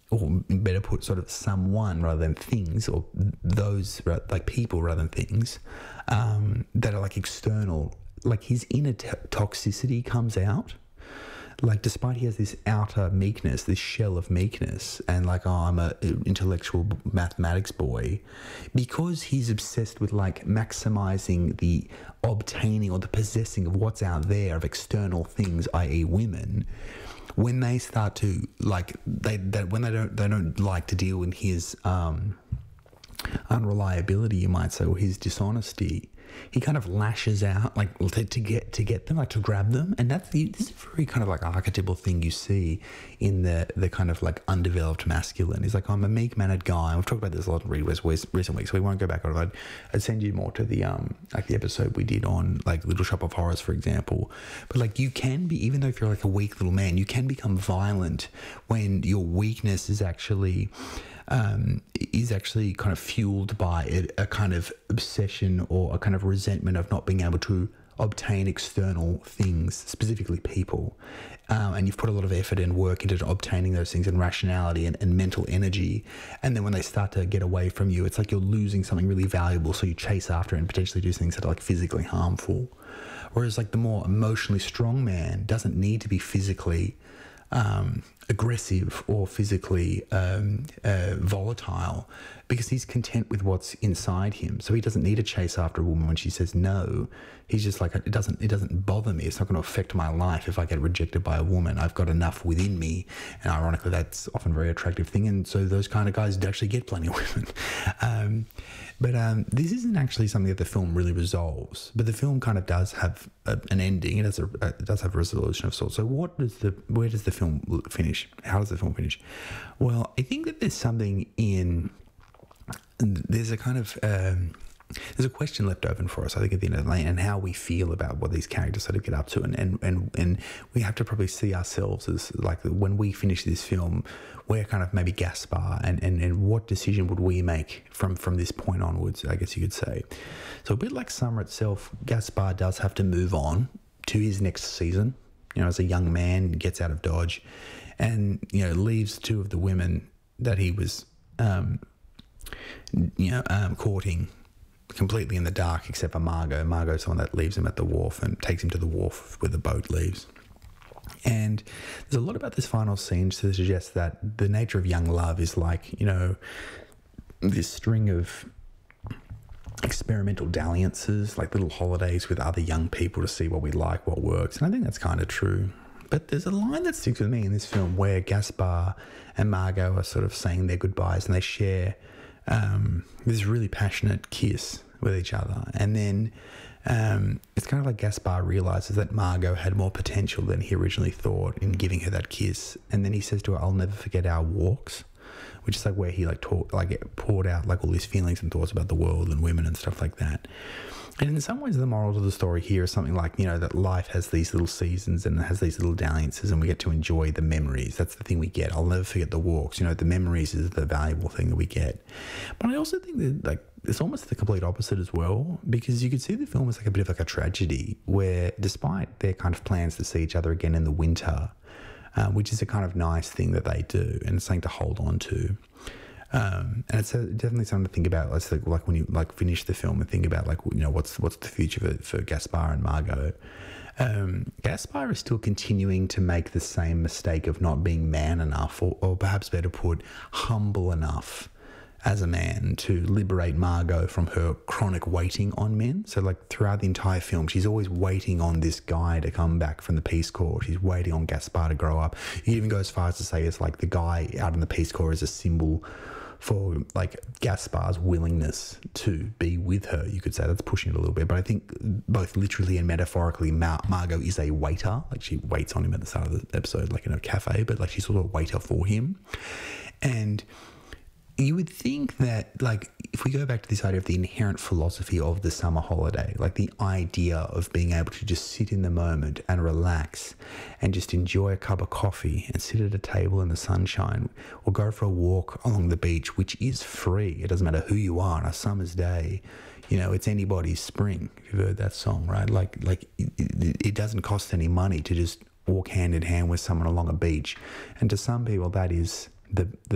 or better put, sort of someone rather than things, or those like people rather than things, that are like external. Like his inner toxicity comes out. Like, despite he has this outer meekness, this shell of meekness, and like, oh, I'm a intellectual mathematics boy, because he's obsessed with like maximizing the obtaining or the possessing of what's out there of external things, i.e. women. When they start to like, they don't like to deal in his unreliability, you might say, or his dishonesty, he kind of lashes out like to get them, like to grab them. And this is a very kind of like archetypal thing you see in the kind of like undeveloped masculine. He's like, I'm a meek-mannered guy. We've talked about this a lot in recent weeks, so we won't go back on it. I'd send you more to the like the episode we did on like Little Shop of Horrors, for example. But like, you can be, even though if you're like a weak little man, you can become violent when your weakness is actually kind of fueled by a kind of obsession or a kind of resentment of not being able to obtain external things, specifically people. And you've put a lot of effort and work into obtaining those things, and rationality and mental energy. And then when they start to get away from you, it's like you're losing something really valuable. So you chase after it and potentially do things that are like physically harmful. Whereas like the more emotionally strong man doesn't need to be physically aggressive or physically volatile, because he's content with what's inside him. So he doesn't need to chase after a woman when she says no. He's just like, it doesn't bother me. It's not going to affect my life if I get rejected by a woman. I've got enough within me. And ironically, that's often a very attractive thing. And so those kind of guys do actually get plenty of women. But this isn't actually something that the film really resolves. But the film kind of does have an ending. It does have a resolution of sorts. So where does the film finish? How does the film finish? Well, I think that there's a kind of there's a question left open for us, I think, at the end of the day, and how we feel about what these characters sort of get up to, and we have to probably see ourselves as like, when we finish this film, we're kind of maybe Gaspar, and what decision would we make from this point onwards, I guess you could say. So a bit like Summer itself, Gaspar does have to move on to his next season, as a young man, gets out of Dodge, and leaves two of the women that he was courting completely in the dark, except for Margot. Margot's the one that leaves him at the wharf and takes him to the wharf where the boat leaves. And there's a lot about this final scene to suggest that the nature of young love is like, this string of experimental dalliances, like little holidays with other young people to see what we like, what works. And I think that's kind of true. But there's a line that sticks with me in this film where Gaspar and Margot are sort of saying their goodbyes, and they share this really passionate kiss with each other. And then it's kind of like Gaspar realizes that Margot had more potential than he originally thought in giving her that kiss. And then he says to her, "I'll never forget our walks," which is like where he poured out like all his feelings and thoughts about the world and women and stuff like that. And in some ways, the moral of the story here is something like, that life has these little seasons and it has these little dalliances, and we get to enjoy the memories. That's the thing we get. I'll never forget the walks. The memories is the valuable thing that we get. But I also think that it's almost the complete opposite as well, because you could see the film as like a bit of like a tragedy, where despite their kind of plans to see each other again in the winter, which is a kind of nice thing that they do, and it's something to hold on to. And it's definitely something to think about. It's like when you like finish the film and think about like, what's the future for Gaspar and Margot. Gaspar is still continuing to make the same mistake of not being man enough, or perhaps better put, humble enough as a man to liberate Margot from her chronic waiting on men. So like throughout the entire film, she's always waiting on this guy to come back from the Peace Corps. She's waiting on Gaspar to grow up. He even goes as far as to say it's like the guy out in the Peace Corps is a symbol for like Gaspar's willingness to be with her. You could say that's pushing it a little bit, but I think both literally and metaphorically, Margot is a waiter. Like she waits on him at the start of the episode, like in a cafe, but like she's sort of a waiter for him. And you would think that, like, if we go back to this idea of the inherent philosophy of the summer holiday, like the idea of being able to just sit in the moment and relax and just enjoy a cup of coffee and sit at a table in the sunshine, or go for a walk along the beach, which is free. It doesn't matter who you are on a summer's day. It's anybody's spring. If you've heard that song, right? Like it doesn't cost any money to just walk hand in hand with someone along a beach. And to some people, that is the